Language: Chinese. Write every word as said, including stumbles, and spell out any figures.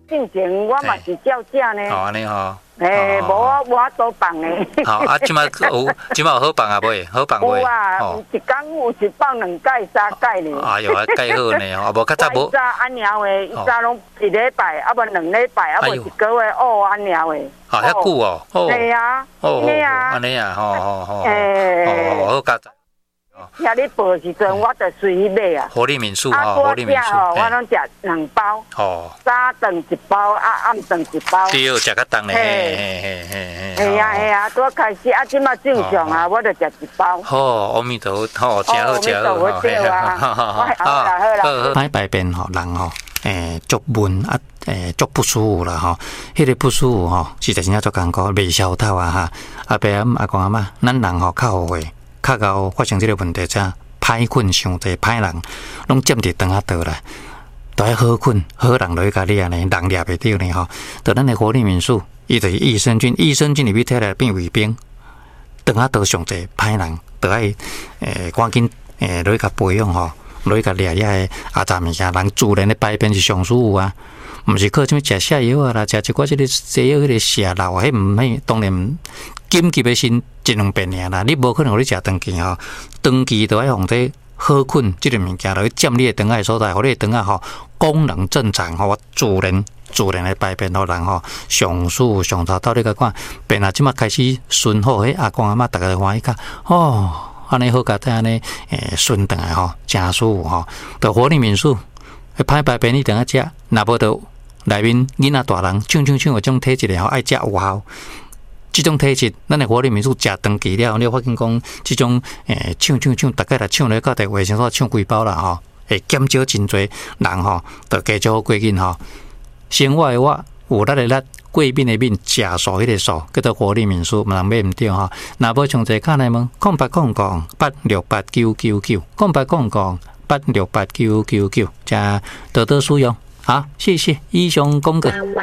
进前我嘛是照食呢。 哦，安尼吼。 诶，无我我都放诶。 好啊，即摆有，即摆有好放啊未？好放未？ 有啊，一工有一包两盖三盖呢。 哎呦，盖好呢，啊无较早无。 伊早安鸟诶，伊早拢一礼拜，啊无两礼拜，啊无一个月哦安鸟诶。 啊，遐久哦。 对啊。哦。对啊。 安尼啊，吼吼吼。 诶。 哦，好加早。 遐你报时阵，我就随伊买啊。 活力民宿吼，活力民宿。 我拢食两包。哦。早顿一包，啊暗顿一包。 对，食较重咧。嘿嘿嘿嘿嘿。系啊系啊，拄开始啊，即马正常啊，我就食一包。 好，阿弥陀佛，好，食好食好。 好对啊。好啦好啦。 歹排便吼，人吼，诶，足闷啊，诶，足不舒服啦吼。迄个不舒服吼，实在真正足艰苦，袂消透啊哈。阿伯阿公阿嬷，咱人吼较后悔。较到发生这个问题，才歹困伤济，歹人拢占伫肠仔倒啦。都爱好困，好人就去甲你安尼，人掠袂着呢吼。到咱的活力民宿，伊就是益生菌，益生菌入去摕来变卫兵，肠仔倒上济，歹人就爱诶赶紧诶落去甲培养吼，落去甲掠遐个阿杂物件，人自然的排便是上舒服啊。毋是靠什么食泻药啊啦，食一寡即个西药迄个泻漏啊，迄毋迄当然紧急的先一两遍尔啦。你无可能互你食长期吼，长期都要用这好困即个物件落去占你的肠仔所在，互你的肠仔吼功能正常吼，自然自然的排便，互人吼上舒服上操。到你甲看，便啊即马开始顺好，迄阿公阿嬷逐个欢喜讲哦，安尼好甲在安尼诶顺顿来吼，真舒服吼。到活力民宿，歹排便你等下食，若无到。内面囡仔大人唱唱唱的种体质吼，爱食有效。这种体质，咱的活力民宿食长期了，你发现讲这种诶唱唱唱，大概来唱咧到第卫生所唱几包啦吼，会减少真侪人吼，就加少过紧吼。生活的我有力的力，贵宾的宾，食素迄个素，叫做活力民宿，毋通买毋着吼。若无详细看来问，空八空讲八六八九九九，空八空讲八六八九九九，加多多使用。好，谢谢以上公告。